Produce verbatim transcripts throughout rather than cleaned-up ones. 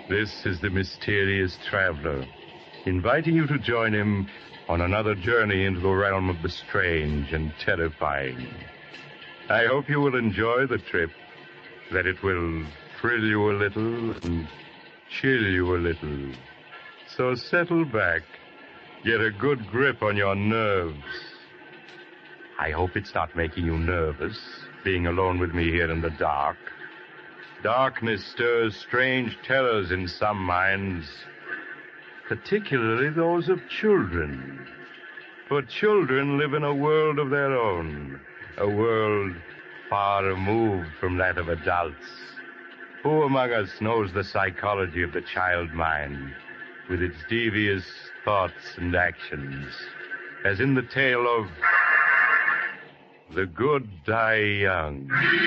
This is the mysterious traveler, inviting you to join him on another journey into the realm of the strange and terrifying. I hope you will enjoy the trip, that it will thrill you a little and chill you a little. So settle back, get a good grip on your nerves. I hope it's not making you nervous, being alone with me here in the dark. Darkness stirs strange terrors in some minds, particularly those of children. For children live in a world of their own, a world far removed from that of adults. Who among us knows the psychology of the child mind, with its devious thoughts and actions, as in the tale of The Good Die Young.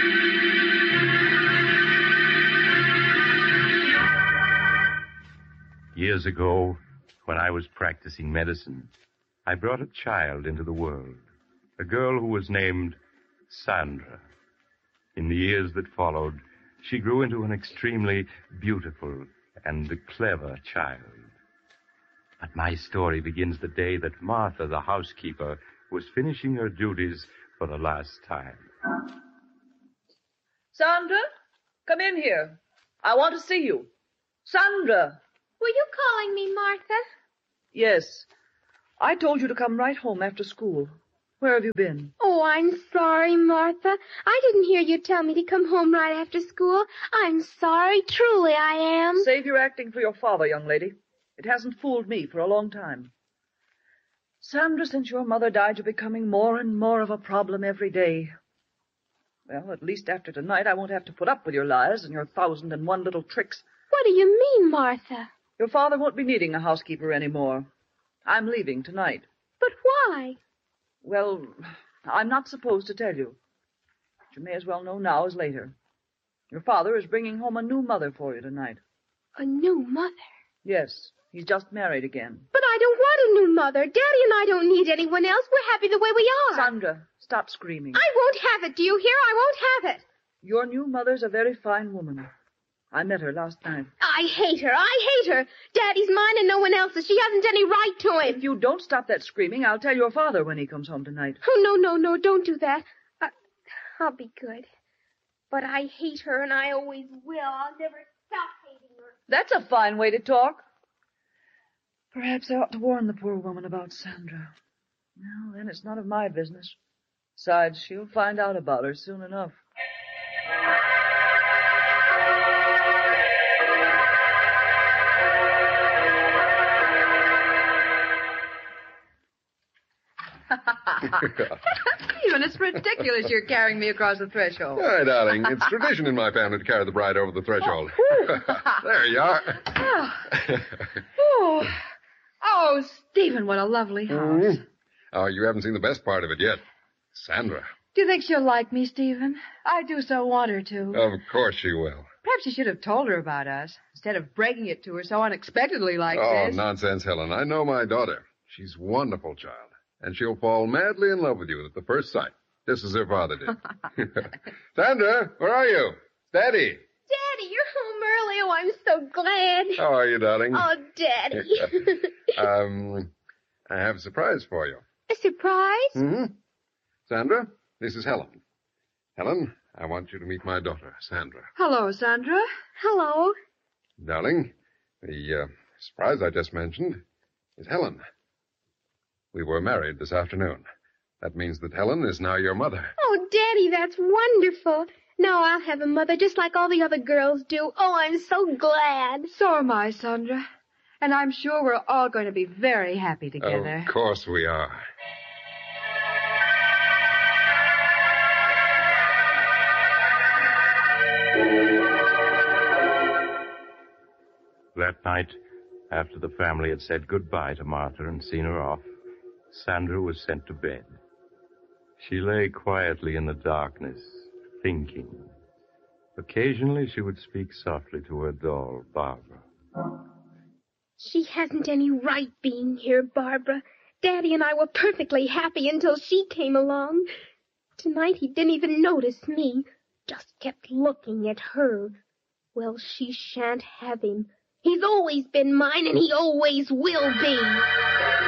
Years ago, when I was practicing medicine, I brought a child into the world, a girl who was named Sandra. In the years that followed, she grew into an extremely beautiful and clever child. But my story begins the day that Martha, the housekeeper, was finishing her duties for the last time. Sandra, come in here. I want to see you. Sandra! Were you calling me, Martha? Yes. I told you to come right home after school. Where have you been? Oh, I'm sorry, Martha. I didn't hear you tell me to come home right after school. I'm sorry, truly I am. Save your acting for your father, young lady. It hasn't fooled me for a long time. Sandra, since your mother died, you're becoming more and more of a problem every day. Well, at least after tonight, I won't have to put up with your lies and your thousand and one little tricks. What do you mean, Martha? Your father won't be needing a housekeeper anymore. I'm leaving tonight. But why? Well, I'm not supposed to tell you. But you may as well know now as later. Your father is bringing home a new mother for you tonight. A new mother? Yes, he's just married again. But I don't want a new mother. Daddy and I don't need anyone else. We're happy the way we are. Sandra, stop screaming. I won't have it. Do you hear? I won't have it. Your new mother's a very fine woman. I met her last night. I hate her. I hate her. Daddy's mine and no one else's. She hasn't any right to him. If you don't stop that screaming, I'll tell your father when he comes home tonight. Oh, no, no, no, don't do that. Uh, I'll be good. But I hate her, and I always will. I'll never stop hating her. That's a fine way to talk. Perhaps I ought to warn the poor woman about Sandra. Well, then it's none of my business. Besides, she'll find out about her soon enough. Stephen, it's ridiculous you're carrying me across the threshold. All right, darling. It's tradition in my family to carry the bride over the threshold. There you are. Oh. oh. Oh, Stephen, what a lovely house. Mm-hmm. Oh, you haven't seen the best part of it yet. Sandra. Do you think she'll like me, Stephen? I do so want her to. Of course she will. Perhaps you should have told her about us, instead of breaking it to her so unexpectedly like oh, this. Oh, nonsense, Helen. I know my daughter. She's a wonderful child. And she'll fall madly in love with you at the first sight, just as her father did. Sandra, where are you? Daddy. Daddy, you're home early. Oh, I'm so glad. How are you, darling? Oh, Daddy. um, I have a surprise for you. A surprise? Mm-hmm. Sandra, this is Helen. Helen, I want you to meet my daughter, Sandra. Hello, Sandra. Hello. Darling, the uh, surprise I just mentioned is Helen. We were married this afternoon. That means that Helen is now your mother. Oh, Daddy, that's wonderful. Now I'll have a mother just like all the other girls do. Oh, I'm so glad. So am I, Sandra. And I'm sure we're all going to be very happy together. Of course we are. That night, after the family had said goodbye to Martha and seen her off, Sandra was sent to bed. She lay quietly in the darkness, thinking. Occasionally she would speak softly to her doll, Barbara. She hasn't any right being here, Barbara. Daddy and I were perfectly happy until she came along. Tonight he didn't even notice me, just kept looking at her. Well, she shan't have him. He's always been mine, and he always will be.